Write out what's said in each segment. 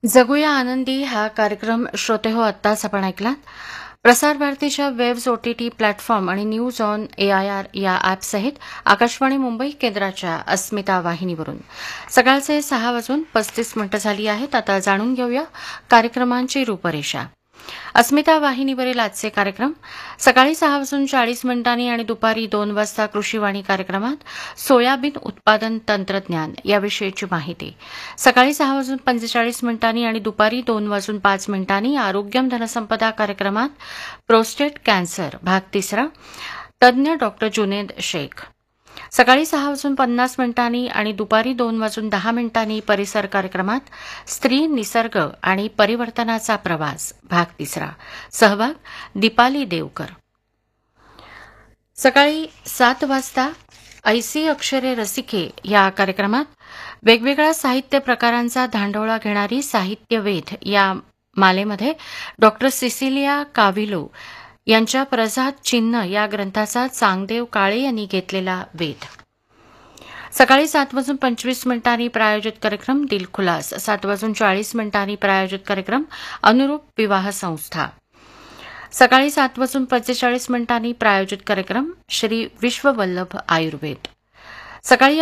जगूया आनंदी हा कार्यक्रम श्रोतेहो आत्ताच आपण ऐकलात. प्रसार भारतीच्या वेव्स ओटीटी प्लॅटफॉर्म आणि न्यूज ऑन एआयआर या ॲपसहित आकाशवाणी मुंबई केंद्राच्या अस्मिता वाहिनीवरून सकाळचे 6:35 झाली आहेत. आता जाणून घेऊया कार्यक्रमांची रूपरेषा. अस्मिता वाहिनीवरील आजचे कार्यक्रम सकाळी 6:40 आणि दुपारी 2 वाजता कृषीवाणी कार्यक्रमात सोयाबीन उत्पादन तंत्रज्ञान याविषयीची माहिती. सकाळी 6:45 आणि दुपारी 2:05 आरोग्यम धनसंपदा कार्यक्रमात प्रोस्टेट कॅन्सर भाग 3 तज्ज्ञ डॉक्टर जुनेद शेख. सकाळी 6:50 आणि दुपारी 2:10 परिसर कार्यक्रमात स्त्री निसर्ग आणि परिवर्तनाचा प्रवास भाग 3 सहभाग दीपाली देवकर. सकाळी 7 वाजता ऐसी अक्षरे रसिके या कार्यक्रमात वेगवेगळ्या साहित्य प्रकारांचा धांडोळा घेणारी साहित्यवेध या मालेमध्ये डॉक्टर सिसिलिया काव्हिलो यांच्या प्रजात चिन्ह या ग्रंथाचा चांगदेव काळे यांनी घेतलेला वेध. सकाळी 7:25 प्रायोजित कार्यक्रम दिलखुलास. 7:40 प्रायोजित कार्यक्रम अनुरूप विवाह संस्था. सकाळी 7:45 प्रायोजित कार्यक्रम श्री विश्ववल्लभ आयुर्वेद. सकाळी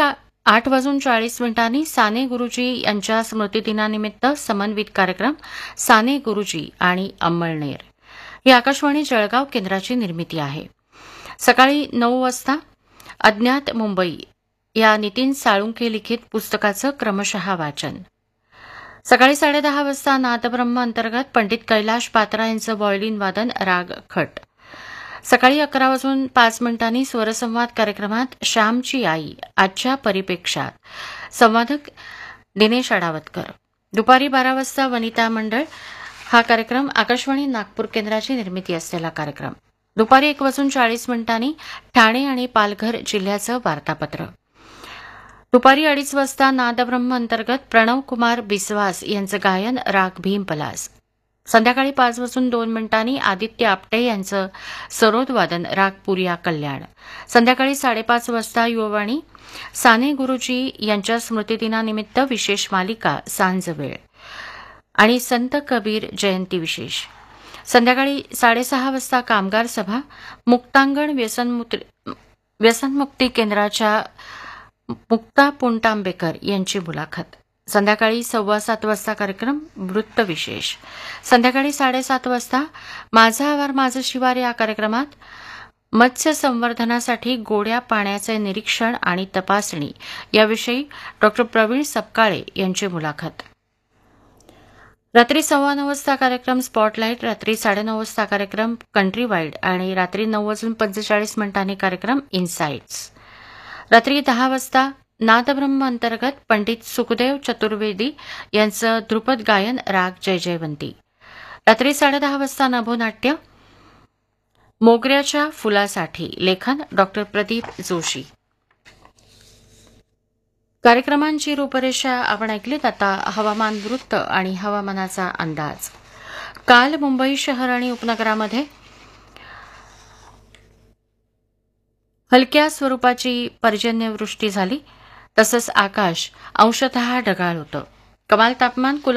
8:40 साने गुरुजी यांच्या स्मृतिदिनानिमित्त समन्वित कार्यक्रम साने गुरुजी आणि अंमळनेर ही आकाशवाणी जळगाव केंद्राची निर्मिती आहे. सकाळी 9 वाजता अज्ञात मुंबई या नितीन साळुंखे लिखित पुस्तकाचं क्रमशः वाचन. सकाळी 10:30 वाजता नादब्रह्म अंतर्गत पंडित कैलाश पात्रा यांचं व्हायोलिन वादन राग खट. सकाळी 11:05 स्वरसंवाद कार्यक्रमात श्यामची आई आजच्या परिपेक्षात संवादक दिनेश अडावतकर. दुपारी 12 वाजता वनिता मंडळ हा कार्यक्रम आकाशवाणी नागपूर केंद्राची निर्मिती असलेला कार्यक्रम. दुपारी 1:40 ठाणे आणि पालघर जिल्ह्याचं वार्तापत्र. दुपारी 2:30 वाजता नादब्रह्म अंतर्गत प्रणव कुमार बिस्वास यांचं गायन राग भीम पलास. संध्याकाळी 5:02 आदित्य आपटे यांचं सरोद वादन राग पुरिया कल्याण. संध्याकाळी 5:30 वाजता युववाणी साने गुरुजी यांच्या स्मृतिदिनानिमित्त विशेष मालिका सांजवेळ आणि संत कबीर जयंती विशेष. संध्याकाळी 6:30 वाजता कामगार सभा मुक्तांगण व्यसनमुक्ती केंद्राच्या मुक्ता पुंटांबेकर यांची मुलाखत. संध्याकाळी 7:15 वाजता कार्यक्रम वृत्तविशेष. संध्याकाळी 7:30 वाजता माझा आवार माझं शिवार या कार्यक्रमात मत्स्य संवर्धनासाठी गोड्या पाण्याचे निरीक्षण आणि तपासणी याविषयी डॉक्टर प्रवीण सपकाळे यांची मुलाखत. रात्री 9:15 वाजता कार्यक्रम स्पॉटलाईट. रात्री 9:30 वाजता कार्यक्रम कंट्री वाईड आणि रात्री 9:45 कार्यक्रम इन्साइट्स. रात्री 10 वाजता नादब्रह्म अंतर्गत पंडित सुखदेव चतुर्वेदी यांचं ध्रुपद गायन राग जय जयवंती. रात्री 10:30 वाजता नभोनाट्य मोगऱ्याच्या फुलासाठी लेखन डॉक्टर प्रदीप जोशी. कार्यक्रमांची रूपरेषा आपण ऐकलीत. आता हवामान वृत्त आणि हवामानाचा अंदाज. काल मुंबई शहर आणि उपनगरामध्ये हलक्या स्वरूपाची पर्जन्यवृष्टी झाली तसंच आकाश अंशतः ढगाळ होतं. कमाल तापमान